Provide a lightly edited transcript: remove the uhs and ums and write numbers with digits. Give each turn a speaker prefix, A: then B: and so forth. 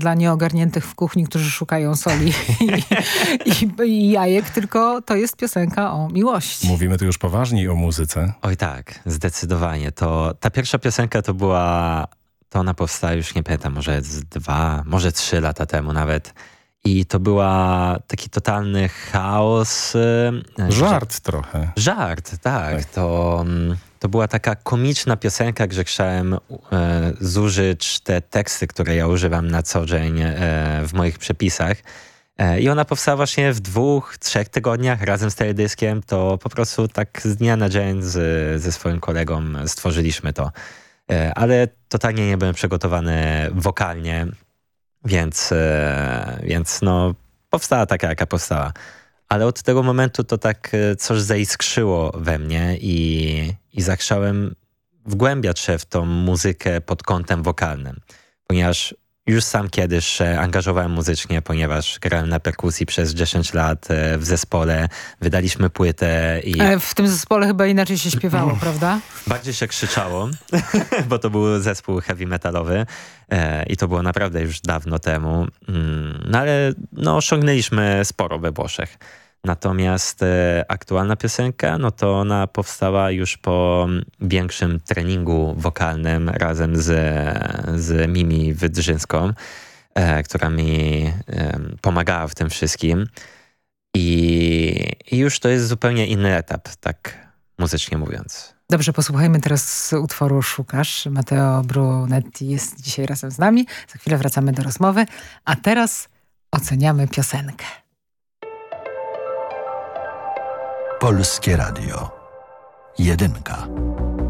A: dla nieogarniętych w kuchni, którzy szukają soli i jajek, tylko to jest piosenka o miłości.
B: Mówimy tu już poważniej o muzyce.
C: Oj tak, zdecydowanie. Ta pierwsza piosenka to ona powstała już, nie pamiętam, może 2, może 3 lata temu nawet. I to była taki totalny chaos.
B: Żart trochę.
C: Żart, tak. To była taka komiczna piosenka, gdzie chciałem zużyć te teksty, które ja używam na co dzień w moich przepisach. I ona powstała właśnie w 2-3 tygodniach razem z teledyskiem. To po prostu tak z dnia na dzień ze swoim kolegą stworzyliśmy to. Ale totalnie nie byłem przygotowany wokalnie, więc powstała taka, jaka powstała. Ale od tego momentu to tak coś zaiskrzyło we mnie i zachciałem wgłębiać się w tą muzykę pod kątem wokalnym. Ponieważ już sam kiedyś się angażowałem muzycznie, ponieważ grałem na perkusji przez 10 lat w zespole. Wydaliśmy płytę i...
A: Ale w tym zespole chyba inaczej się śpiewało, prawda?
C: Bardziej się krzyczało, bo to był zespół heavy metalowy i to było naprawdę już dawno temu. No ale osiągnęliśmy sporo we Włoszech. Natomiast aktualna piosenka, to ona powstała już po większym treningu wokalnym razem z Mimi Wydrzyńską, która mi pomagała w tym wszystkim. I już to jest zupełnie inny etap, tak muzycznie mówiąc.
A: Dobrze, posłuchajmy teraz utworu Szukasz. Matteo Brunetti jest dzisiaj razem z nami. Za chwilę wracamy do rozmowy. A teraz oceniamy piosenkę.
D: Polskie Radio. 1.